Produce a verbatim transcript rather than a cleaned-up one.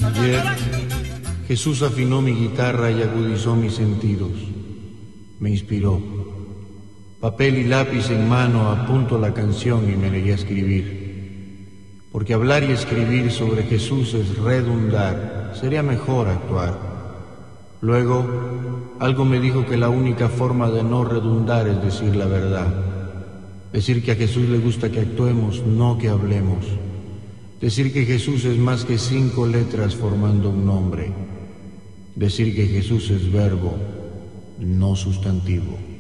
Ayer, Jesús afinó mi guitarra y agudizó mis sentidos. Me inspiró. Papel y lápiz en mano apunto la canción y me negué a escribir. Porque hablar y escribir sobre Jesús es redundar, sería mejor actuar. Luego, algo me dijo que la única forma de no redundar es decir la verdad. Decir que a Jesús le gusta que actuemos, no que hablemos. Decir que Jesús es más que cinco letras formando un nombre. Decir que Jesús es verbo, no sustantivo.